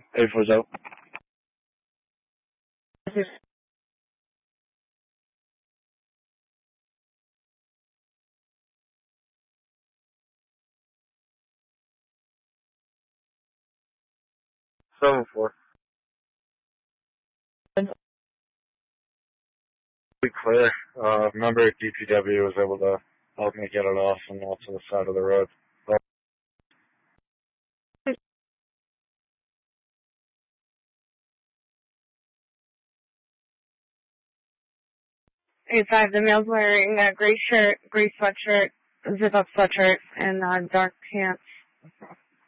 84's out. This is 7-4. Be clear. Remember DPW was able to help me get it off and off to the side of the road. 85. The male's wearing a gray shirt, gray sweatshirt, zip-up sweatshirt, and dark pants.